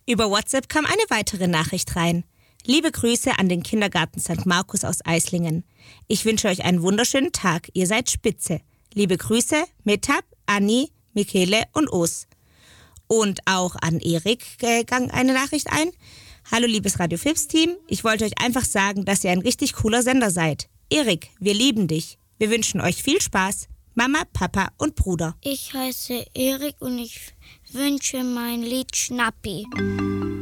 Über WhatsApp kam eine weitere Nachricht rein. Liebe Grüße an den Kindergarten St. Markus aus Eislingen. Ich wünsche euch einen wunderschönen Tag. Ihr seid spitze. Liebe Grüße, Metab, Anni, Michele und Os. Und auch an Erik ging eine Nachricht ein. Hallo liebes Radio Fips Team, ich wollte euch einfach sagen, dass ihr ein richtig cooler Sender seid. Erik, wir lieben dich. Wir wünschen euch viel Spaß. Mama, Papa und Bruder. Ich heiße Erik und ich wünsche mein Lied Schnappi.